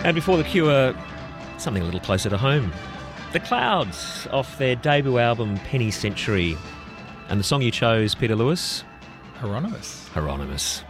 And before The Cure, something a little closer to home. The Clouds, off their debut album Penny Century. And the song you chose, Peter Lewis? Hieronymus. Hieronymus.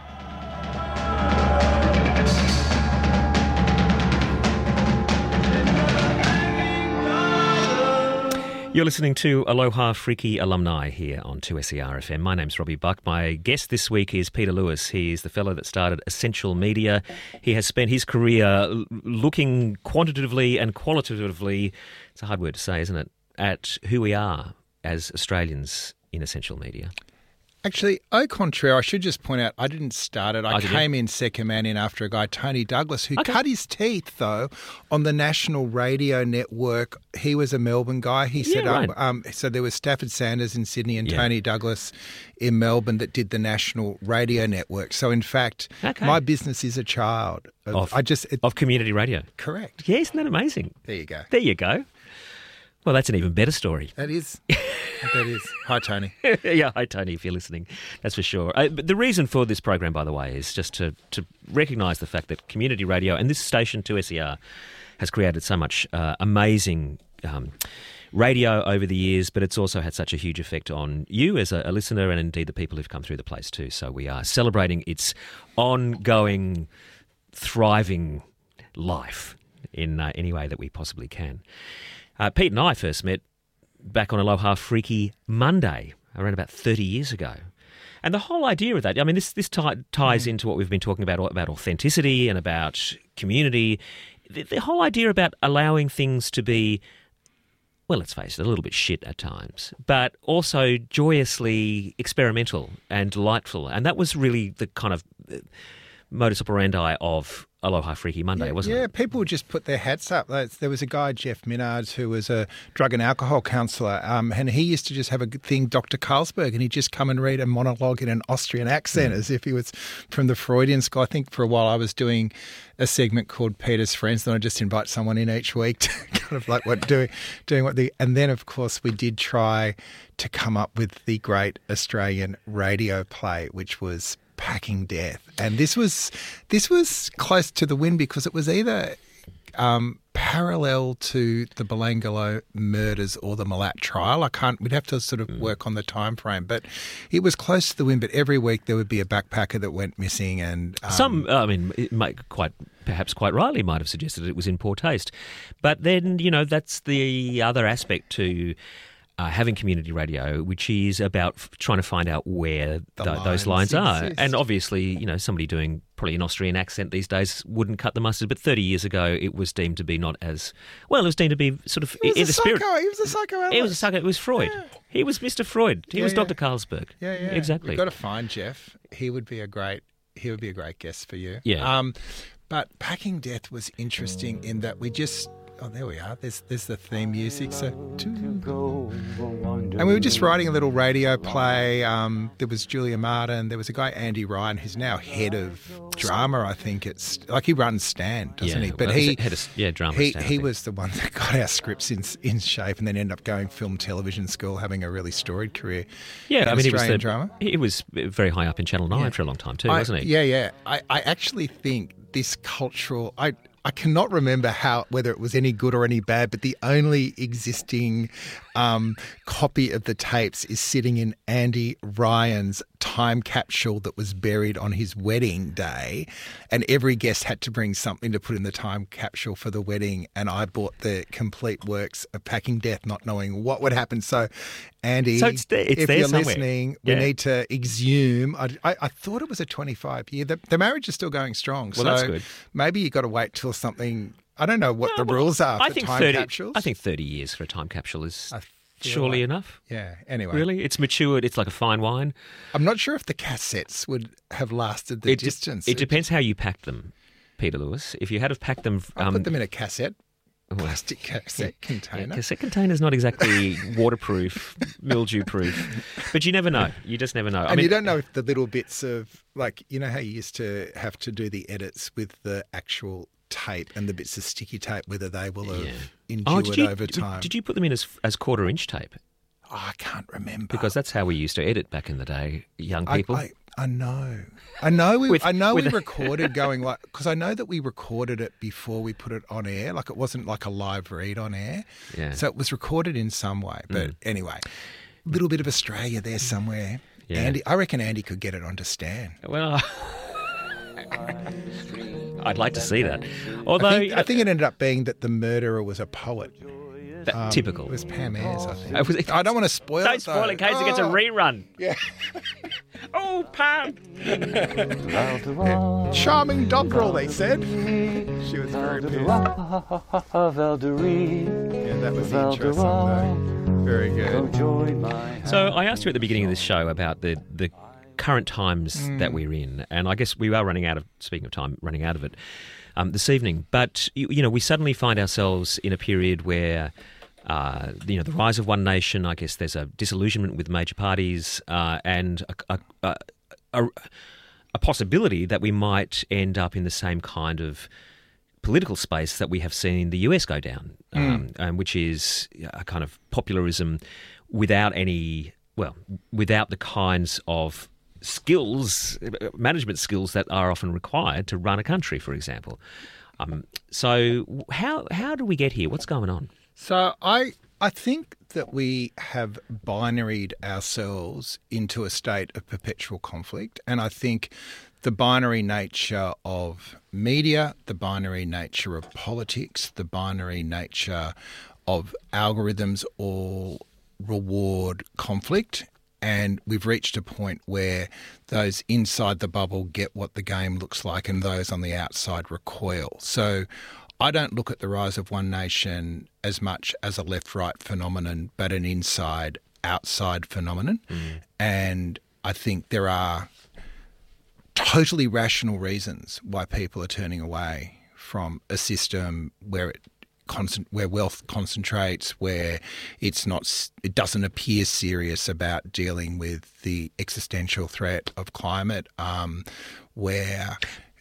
You're listening to Aloha Freaky Alumni here on 2SER FM. My name's Robbie Buck. My guest this week is Peter Lewis. He is the fellow that started Essential Media. He has spent his career looking quantitatively and qualitatively, it's a hard word to say, isn't it, at who we are as Australians in Essential Media. Actually, au contraire, I should just point out, I didn't start it. I came in second man in after a guy, Tony Douglas, who cut his teeth, though, on the National Radio Network. He was a Melbourne guy. He set up, so there was Stafford Sanders in Sydney and Tony Douglas in Melbourne that did the National Radio Network. So, in fact, my business is a child of community radio. Correct. Yeah, isn't that amazing? There you go. There you go. Well, that's an even better story. That is. That is. Hi, Tony. Yeah, hi, Tony, if you're listening. That's for sure. But the reason for this program, by the way, is just to recognise the fact that community radio and this station, 2SER, has created so much amazing radio over the years, but it's also had such a huge effect on you as a listener and indeed the people who've come through the place too. So we are celebrating its ongoing, thriving life in any way that we possibly can. Pete and I first met back on Aloha Freaky Monday, around about 30 years ago. And the whole idea of that, I mean, this ties into what we've been talking about authenticity and about community. The whole idea about allowing things to be, well, let's face it, a little bit shit at times, but also joyously experimental and delightful. And that was really the kind of modus operandi of Aloha Freaky Monday, wasn't it? Yeah, people would just put their hats up. There was a guy, Jeff Minards, who was a drug and alcohol counsellor, and he used to just have a thing, Dr. Carlsberg, and he'd just come and read a monologue in an Austrian accent as if he was from the Freudian school. I think for a while I was doing a segment called Peter's Friends, and I just invite someone in each week to kind of like doing what the... And then, of course, we did try to come up with the great Australian radio play, which was Packing Death. And this was close to the win because it was either parallel to the Belangolo murders or the Malat trial. We'd have to sort of work on the time frame, but it was close to the win. But every week there would be a backpacker that went missing, and perhaps quite rightly might have suggested it was in poor taste. But then, that's the other aspect to having community radio, which is about trying to find out where those lines are. Exist. And obviously, somebody doing probably an Austrian accent these days wouldn't cut the mustard, but 30 years ago it was deemed to be not as... Well, it was deemed to be sort of in the spirit. He was a psychoanalyst. It was Freud. Yeah. He was Mr. Freud. He was Dr. Carlsberg. Yeah. Exactly. We've got to find Jeff. He would be a great guest for you. Yeah. But Packing Death was interesting in that we just... Oh, there we are. There's the theme music. And we were just writing a little radio play. There was Julia Martin. There was a guy, Andy Ryan, who's now head of drama, I think. It's like he runs Stand, doesn't he? But drama Stand. He was the one that got our scripts in shape and then ended up going film television school, having a really storied career in Australian drama. He was very high up in Channel 9 for a long time too, wasn't he? Yeah. I actually think this cultural... I cannot remember whether it was any good or any bad, but the only existing copy of the tapes is sitting in Andy Ryan's time capsule that was buried on his wedding day, and every guest had to bring something to put in the time capsule for the wedding, and I bought the complete works of Packing Death, not knowing what would happen. So, Andy, if you're listening, we need to exhume. I thought it was a 25-year. The marriage is still going strong. Well, that's good. Maybe you got to wait till something... I don't know what the rules are for time capsules. I think 30 years for a time capsule is surely enough. Yeah, anyway. Really? It's matured. It's like a fine wine. I'm not sure if the cassettes would have lasted the distance. It depends how you packed them, Peter Lewis. If you had have packed them... I put them in a plastic cassette container. Yeah, cassette container's not exactly waterproof, mildew-proof. But you never know. You just never know. And you don't know if the little bits of... Like, you know how you used to have to do the edits with the actual... tape and the bits of sticky tape, whether they will have endured over time. Did you put them in as quarter-inch tape? Oh, I can't remember. Because that's how we used to edit back in the day, young people. I know. We recorded going like, because I know that we recorded it before we put it on air. Like it wasn't like a live read on air. Yeah. So it was recorded in some way. But anyway, a little bit of Australia there somewhere. Yeah. Andy, I reckon Andy could get it onto Stan. Well, I'd like to see that. Although I think it ended up being that the murderer was a poet. typical. It was Pam Ayres, I think. I don't want to spoil it. Don't spoil it in case it gets a rerun. Yeah. Oh, Pam! Yeah. Charming doggerel, they said. She was very pissed. Yeah, that was the intro song, though. Very good. So I asked you at the beginning of this show about the current times that we're in, and I guess we are running out of it this evening. But, we suddenly find ourselves in a period where the rise of One Nation, I guess there's a disillusionment with major parties and a possibility that we might end up in the same kind of political space that we have seen the US go down, which is a kind of popularism without the kinds of skills, management skills that are often required to run a country, for example. So how do we get here? What's going on? So I think that we have binaried ourselves into a state of perpetual conflict, and I think the binary nature of media, the binary nature of politics, the binary nature of algorithms all reward conflict, and we've reached a point where those inside the bubble get what the game looks like and those on the outside recoil. So I don't look at the rise of One Nation as much as a left-right phenomenon, but an inside-outside phenomenon. And I think there are totally rational reasons why people are turning away from a system where wealth concentrates, where it doesn't appear serious about dealing with the existential threat of climate, where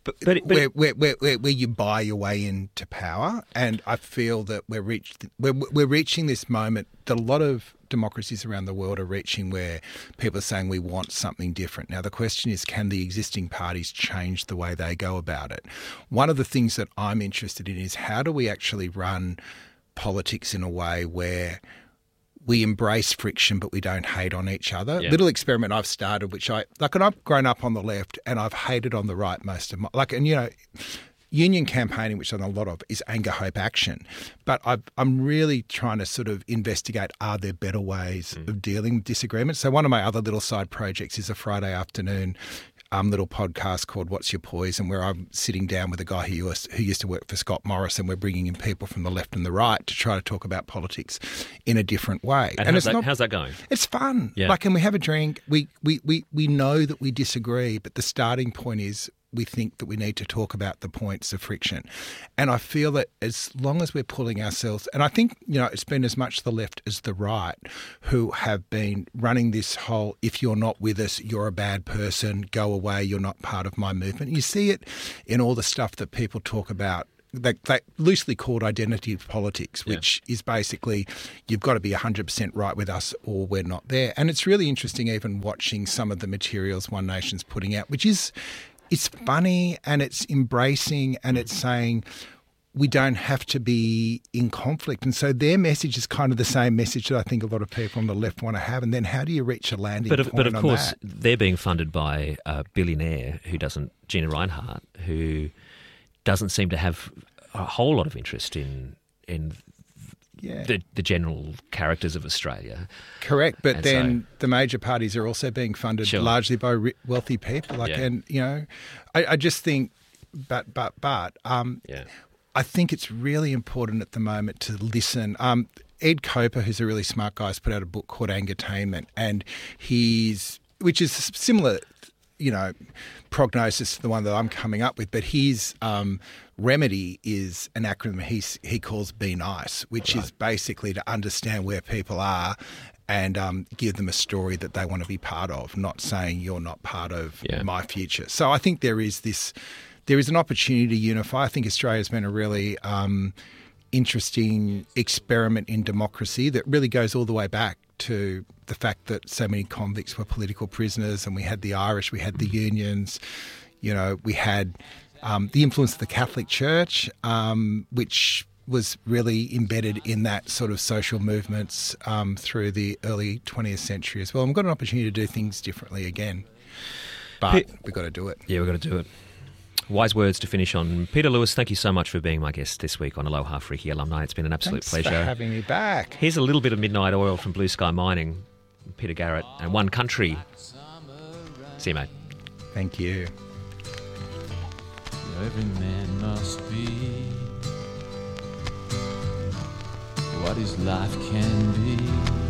you buy your way into power. And I feel that we're reaching this moment that a lot of democracies around the world are reaching, where people are saying we want something different. Now, the question is, can the existing parties change the way they go about it? One of the things that I'm interested in is how do we actually run politics in a way where we embrace friction, but we don't hate on each other. Yeah. Little experiment I've started, which and I've grown up on the left and I've hated on the right most of my, union campaigning, which I've done a lot of, is anger, hope, action. But I'm really trying to sort of investigate, are there better ways of dealing with disagreements? So one of my other little side projects is a Friday afternoon little podcast called What's Your Poison, where I'm sitting down with a guy who used to work for Scott Morrison. We're bringing in people from the left and the right to try to talk about politics in a different way. And how's that going? It's fun. Yeah. And we have a drink. We know that we disagree, but the starting point is we think that we need to talk about the points of friction. And I feel that as long as we're pulling ourselves, and I think, it's been as much the left as the right who have been running this whole, if you're not with us, you're a bad person, go away, you're not part of my movement. You see it in all the stuff that people talk about, they loosely called identity politics, which is basically you've got to be 100% right with us or we're not there. And it's really interesting even watching some of the materials One Nation's putting out, which is, it's funny and it's embracing and it's saying we don't have to be in conflict. And so their message is kind of the same message that I think a lot of people on the left want to have. And then how do you reach a landing point on that? But of course, they're being funded by a billionaire Gina Rinehart, who doesn't seem to have a whole lot of interest in the general characters of Australia. Correct, but then the major parties are also being funded largely by wealthy people. I just think, but I think it's really important at the moment to listen. Ed Koper, who's a really smart guy, has put out a book called Angertainment, and which is similar, prognosis to the one that I'm coming up with, but his remedy is an acronym he calls Be Nice, which is basically to understand where people are and give them a story that they want to be part of, not saying you're not part of my future. So I think there is an opportunity to unify. I think Australia's been a really interesting experiment in democracy that really goes all the way back to the fact that so many convicts were political prisoners, and we had the Irish, we had the unions, we had the influence of the Catholic Church, which was really embedded in that sort of social movements through the early 20th century as well. And we've got an opportunity to do things differently again, but we've got to do it. Yeah, we've got to do it. Wise words to finish on. Peter Lewis, thank you so much for being my guest this week on Aloha Freaky Alumni. It's been an absolute pleasure. Thanks for having me back. Here's a little bit of Midnight Oil from Blue Sky Mining, Peter Garrett, and One Country. See you, mate. Thank you. Every man must be what his life can be.